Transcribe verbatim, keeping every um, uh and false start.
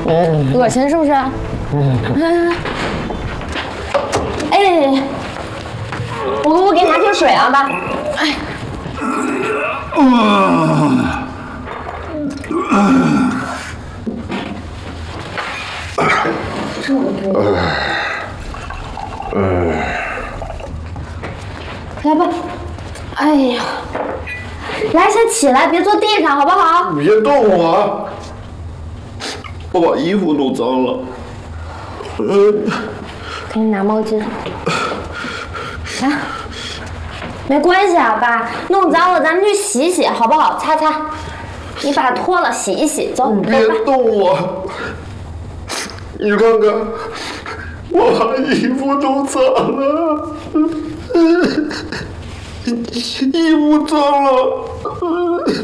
恶心是不是？嗯。哎，我我给你拿瓶水啊吧。哎。这么多。来吧。哎呀，来，先起来，别坐地上，好不好？ 别动我啊！我把衣服弄脏了。嗯。 给你拿毛巾。来，没关系啊，爸，弄脏了咱们去洗洗，好不好？擦擦。你把它脱了，洗一洗，走。 你别动我！你看看，我把衣服都脏了，衣服脏了。